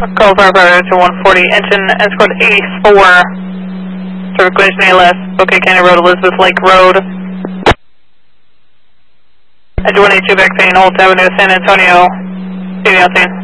Call Firefighter to 140, engine escort 84, traffic collision ALS, OK County Road, Elizabeth Lake Road. Engine 182 back saying Old Avenue, San Antonio, 80 on scene.